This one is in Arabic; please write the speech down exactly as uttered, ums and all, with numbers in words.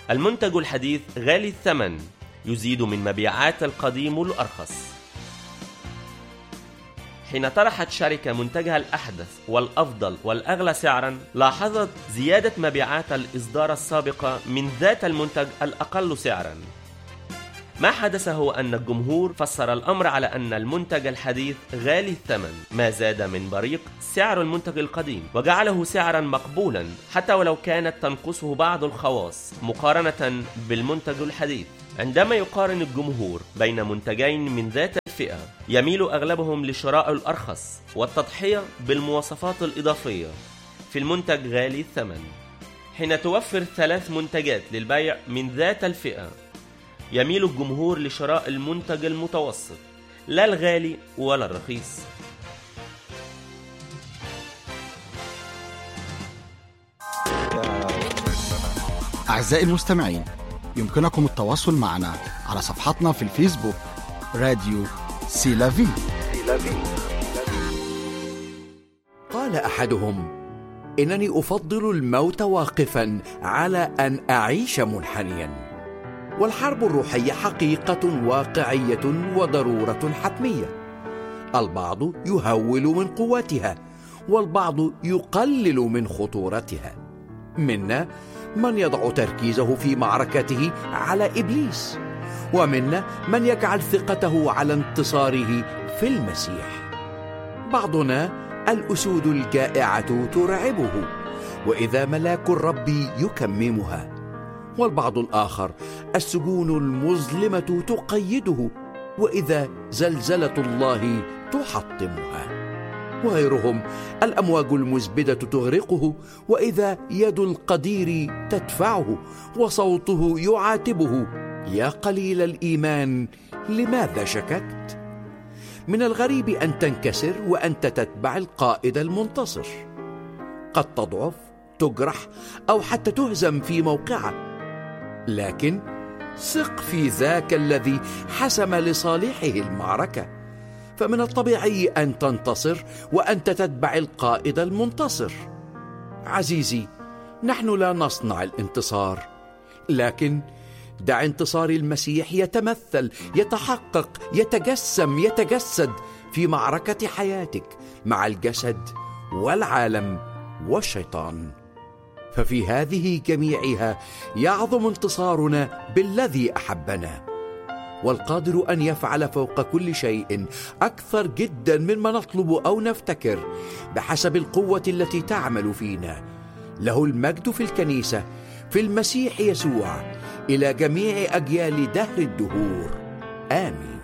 المنتج الحديث غالي الثمن، يزيد من مبيعات القديم الأرخص. حين طرحت شركة منتجها الأحدث والأفضل والأغلى سعرا، لاحظت زيادة مبيعات الإصدار السابقة من ذات المنتج الأقل سعرا. ما حدث هو أن الجمهور فسر الأمر على أن المنتج الحديث غالي الثمن، ما زاد من بريق سعر المنتج القديم وجعله سعرا مقبولا حتى ولو كانت تنقصه بعض الخواص مقارنة بالمنتج الحديث. عندما يقارن الجمهور بين منتجين من ذات الفئة، يميل أغلبهم لشراء الأرخص والتضحية بالمواصفات الإضافية في المنتج غالي الثمن. حين توفر ثلاث منتجات للبيع من ذات الفئة، يميل الجمهور لشراء المنتج المتوسط، لا الغالي ولا الرخيص. أعزائي المستمعين، يمكنكم التواصل معنا على صفحتنا في الفيسبوك راديو سيلافي. قال أحدهم: إنني أفضل الموت واقفا على أن أعيش منحنيا. والحرب الروحية حقيقة واقعية وضرورة حتمية. البعض يهول من قوتها، والبعض يقلل من خطورتها. منا من يضع تركيزه في معركته على إبليس، ومنا من يجعل ثقته على انتصاره في المسيح. بعضنا الأسود الجائعة ترعبه، وإذا ملاك الرب يكممها. والبعض الآخر السجون المظلمة تقيده، وإذا زلزلة الله تحطمها. وغيرهم الأمواج المزبدة تغرقه، وإذا يد القدير تدفعه وصوته يعاتبه: يا قليل الإيمان لماذا شككت؟ من الغريب أن تنكسر وأنت تتبع القائد المنتصر. قد تضعف، تجرح، أو حتى تهزم في موقعك، لكن ثق في ذاك الذي حسم لصالحه المعركة. فمن الطبيعي أن تنتصر وأنت تتبع القائد المنتصر. عزيزي، نحن لا نصنع الانتصار، لكن دع انتصار المسيح يتمثل، يتحقق، يتجسم، يتجسد في معركة حياتك مع الجسد والعالم والشيطان. ففي هذه جميعها يعظم انتصارنا بالذي أحبنا، والقادر أن يفعل فوق كل شيء أكثر جدا مما نطلب أو نفتكر، بحسب القوة التي تعمل فينا. له المجد في الكنيسة في المسيح يسوع إلى جميع أجيال دهر الدهور. آمين.